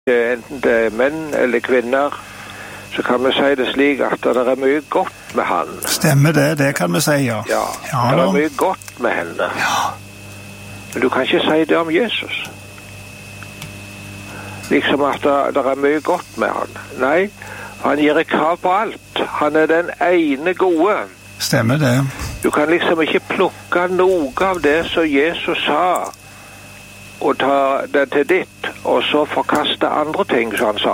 enten det er menn eller kvinner, så kan vi si det slik at det er mye godt med han. Stemmer det kan vi si, ja. Ja, det er mye godt med henne. Ja. Men du kan ikke si det om Jesus. Liksom at det er mye godt med han. Nei, han gir krav på alt. Han er den ene gode. Stemmer det. Du kan liksom ikke plukke noe av det som Jesus sa, og ta det til ditt, og så forkaste andre ting som han sa.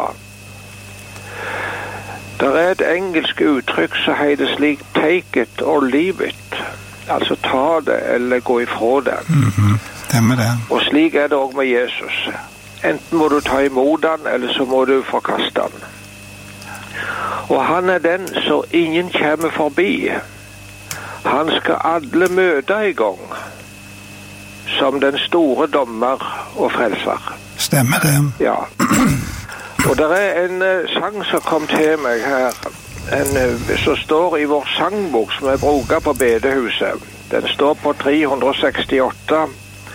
Det er et engelsk uttrykk som heter slik, take it or leave it. Altså ta det eller gå ifra det. Stemmer det. Og slik er det også med Jesus. Enten må du ta imot han, eller så må du forkaste han. Og han er den som ingen kommer forbi. Han skal alle møte i gang, som den store dommer og frelser. Stemmer det. Ja. Og det er en sang som kom til meg her, som står i vår sangbok som jeg bruker på bedehuset. Den står på 368.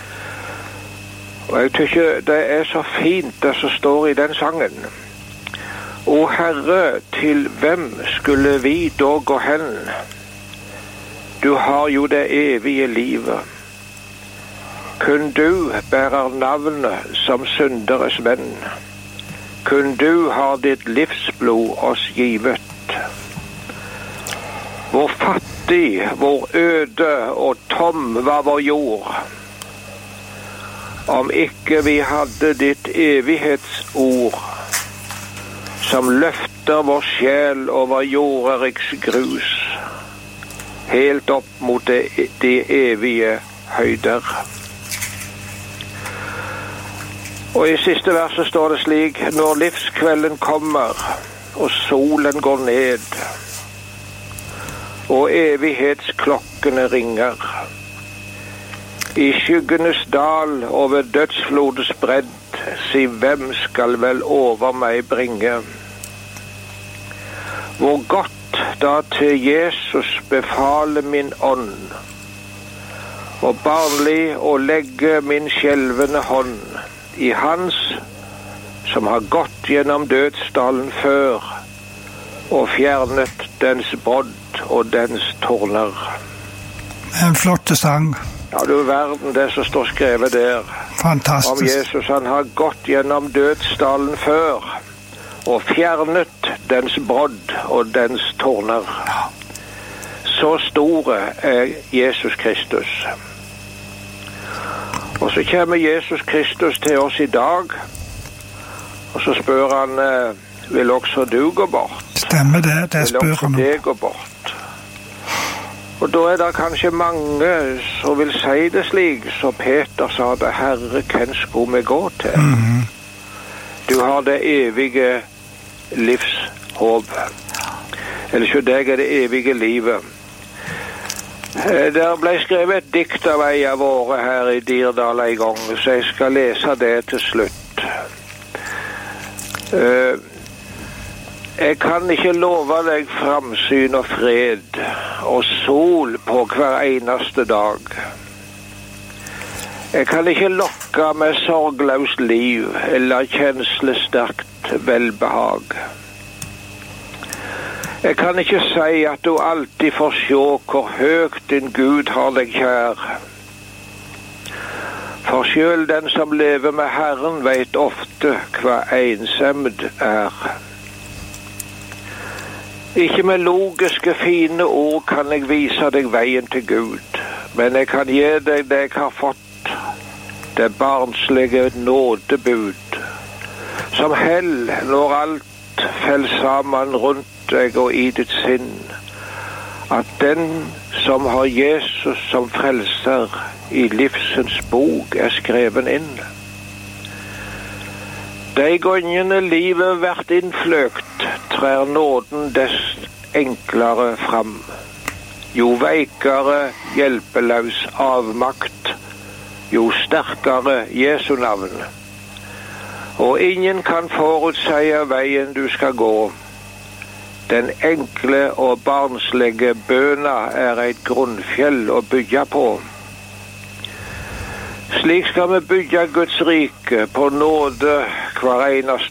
Og jeg tykker det er så fint det som står i den sangen. O Herre, til hvem skulle vi da gå hen? Du har jo det evige livet. Kun du bærer navnet som synderes venn. Kun du har ditt livsblod oss givet. Hvor fattig, hvor øde og tom var vår jord. Om ikke vi hadde ditt evighetsord, som løfter vår sjel over jorderiks grus, helt opp mot de evige høyder. Og i siste verset står det slik, når livskvelden kommer, og solen går ned, og evighetsklokkene ringer, i skyggenes dal og ved dødsflodets bredd, si hvem skal vel over meg bringe? Hvor godt da til Jesus befale min ånd, og barnlig å legge min skjelvende hånd i hans som har gått gjennom dødsdalen før, og fjernet dens brodd og dens torner. En flott sang. Ja, du verden det som står skrevet der. Fantastisk. Om Jesus, han har gått gjennom dødsdalen før, og fjernet dens brodd og dens torner. Så store er Jesus Kristus. Og så kommer Jesus Kristus til oss i dag, og så spør han, vil også du gå bort? Stemmer det spør han. Vil også det gå bort? Og da er det kanskje mange som vil si det slik, så Peter sa det, Herre, hvem skulle vi gå til? Du har det evige livshåp. Eller så deg er det evige livet. Der ble skrevet et dikt av ei av våre her i Dirdal en gang, så jeg skal lese det til slutt. Jeg kan ikke love deg framsyn og fred og sol på hver eneste dag. Jeg kan ikke lokke med sorgløst liv eller kjenslesterkt velbehag. Jeg kan ikke si at du alltid får se hvor høyt din Gud har deg kjær. For selv den som lever med Herren vet ofte hva ensemd er. Ikke med logiske fine ord kan jeg vise deg veien til Gud, men jeg kan gi deg det jeg har fått, det barnslige nådebud, som hell når alt fell sammen rundt deg og i ditt sinn, at den som har Jesus som frelser i livsens bok er skreven inn. De gangene livet vært innfløkt, trer nåden dess enklere fram. Jo veikere hjelpeløs avmakt, jo sterkere Jesu navn. Og ingen kan forutseie veien du skal gå. Den enkle og barnslige bøna er et grunnfjell å bygge på. Slik skal vi bygge Guds rike på nåde hver eneste